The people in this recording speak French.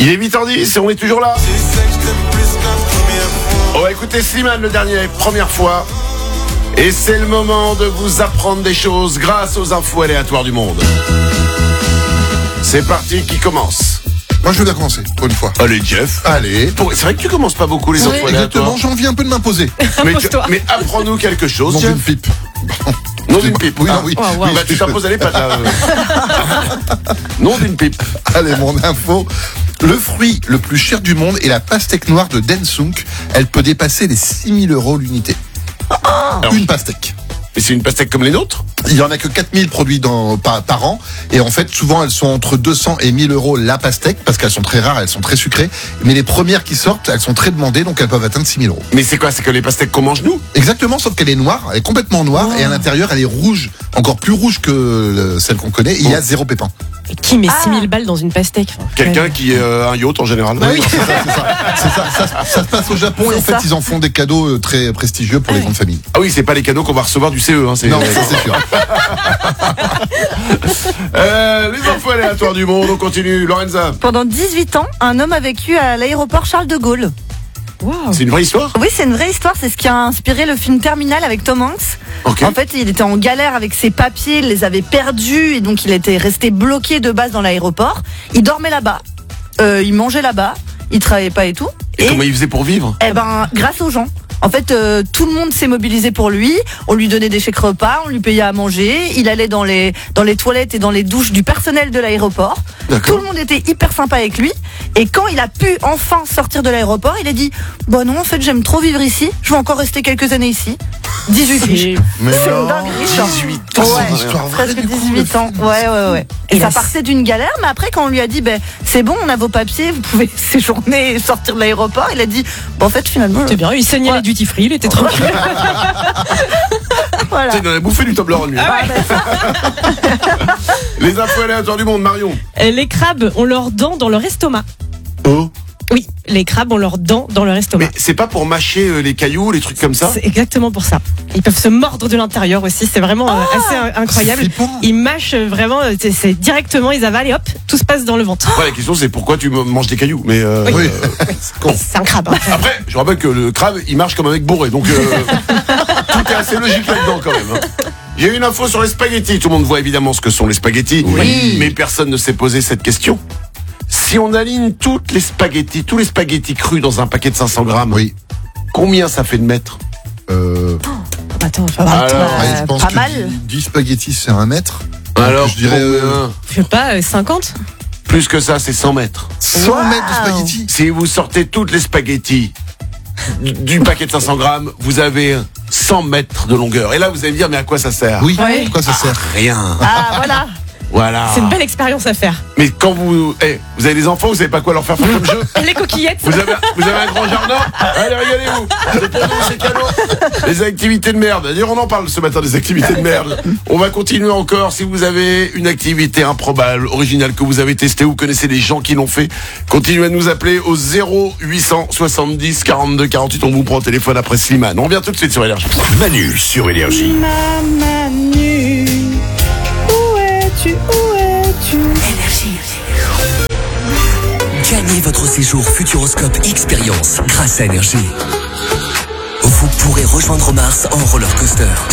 Il est 8h10 et on est toujours là. On va écouter Slimane, le dernier, première fois. Et c'est le moment de vous apprendre des choses grâce aux infos aléatoires du monde. C'est parti, qui commence? Moi je veux bien commencer, pour une fois. Allez Jeff. Allez. C'est vrai que tu commences pas beaucoup les infos aléatoires. Exactement, j'ai envie un peu de m'imposer. Mais apprends-nous quelque chose, Nom Jeff. d'une pipe. Nom d'une pipe. Oui, oui. Oh, wow. Oui, Bah, tu t'imposes, allez, pas là. Nom d'une pipe. Allez, mon info. Le fruit le plus cher du monde est la pastèque noire de Densunk. Elle peut dépasser les 6 000 € l'unité. Une pastèque. Mais c'est une pastèque comme les nôtres? Il y en a que 4000 produits par an. Et en fait, souvent, elles sont entre 200 et 1000 € la pastèque, parce qu'elles sont très rares, elles sont très sucrées. Mais les premières qui sortent, elles sont très demandées, donc elles peuvent atteindre 6 000 €. Mais c'est quoi? C'est que les pastèques qu'on mange nous? Exactement, sauf qu'elle est noire, elle est complètement noire, et à l'intérieur, elle est rouge, encore plus rouge que celle qu'on connaît. Et il y a 0 pépin. Qui met 6000 balles dans une pastèque? Quelqu'un qui est un yacht en général. Oui, c'est ça. Ça se passe au Japon, et en fait, ils en font des cadeaux très prestigieux pour les grandes familles. Ah oui, c'est pas les cadeaux qu'on va recevoir du CE. Hein, Non, ça c'est sûr. Les infos aléatoires du monde, on continue. Lorenza, Pendant 18 ans, un homme a vécu à l'aéroport Charles de Gaulle. Wow. c'est une vraie histoire? Oui, c'est une vraie histoire, c'est ce qui a inspiré le film Terminal avec Tom Hanks. Ok. En fait, il était en galère avec ses papiers, il les avait perdus et donc il était resté bloqué de base dans l'aéroport. Il dormait là-bas, il mangeait là-bas, il travaillait pas et tout. Et comment il faisait pour vivre? Eh ben, grâce aux gens. En fait, tout le monde s'est mobilisé pour lui. On lui donnait des chèques repas, on lui payait à manger. Il allait dans les toilettes et dans les douches du personnel de l'aéroport. D'accord. Tout le monde était hyper sympa avec lui. Et quand il a pu enfin sortir de l'aéroport, il a dit « Bon non, en fait, j'aime trop vivre ici. Je vais encore rester quelques années ici. » 18 piges. Mais C'est non. une dinguerie, ça. 18 ans. Ouais. C'est une histoire vraie, Presque du coup, 18 ans. Ouais. Et Et ça la- partait d'une galère, mais après, quand on lui a dit, c'est bon, on a vos papiers, vous pouvez séjourner et sortir de l'aéroport, il a dit, en fait, finalement, C'est bien, il saignait les duty free, il était tranquille. voilà. Il en a bouffé du Toblerone, lui. Les infos aléatoires du monde, Marion. Les crabes ont leurs dents dans leur estomac. Oh. Oui, les crabes ont leurs dents dans leur estomac. Mais c'est pas pour mâcher les cailloux, les trucs comme ça? C'est exactement pour ça. Ils peuvent se mordre de l'intérieur aussi, c'est vraiment assez incroyable. c'est flippant. Ils mâchent vraiment, c'est directement, ils avalent et hop, tout se passe dans le ventre. Après, la question c'est pourquoi tu manges des cailloux. Mais Oui. c'est con. C'est un crabe. Hein. Après, je rappelle que le crabe, il marche comme un mec bourré, donc tout est assez logique là-dedans quand même. Hein. J'ai eu une info sur les spaghettis. Tout le monde voit évidemment ce que sont les spaghettis, Oui. mais personne ne s'est posé cette question. Si on aligne tous les spaghettis crus dans un paquet de 500 grammes, Oui. combien ça fait de mètres? Attends, Alors, Je pense pas que mal. 10 spaghettis, c'est 1 mètre. Alors, je dirais combien? je sais pas, 50? Plus que ça, c'est 100 mètres. 100 mètres de spaghettis. Si vous sortez toutes les spaghettis du paquet de 500 grammes, vous avez 100 mètres de longueur. Et là, vous allez me dire, mais à quoi ça sert? Oui, Ouais. pourquoi ça sert? Rien. Ah, voilà. Voilà. C'est une belle expérience à faire. Mais quand vous avez des enfants, vous savez pas quoi leur faire comme jeu? Les coquillettes. Vous avez un grand jardin? Allez, régalez-vous. C'est pour nous, c'est cadeau. Les activités de merde. D'ailleurs, on en parle ce matin des activités de merde. On va continuer encore. Si vous avez une activité improbable, originale, que vous avez testée ou connaissez des gens qui l'ont fait, continuez à nous appeler au 0870 42 48. On vous prend au téléphone après Slimane. On revient tout de suite sur Énergie. Manu sur Énergie. Manu, où es-tu, Gagnez votre séjour Futuroscope Experience grâce à Énergie. Vous pourrez rejoindre Mars en roller coaster.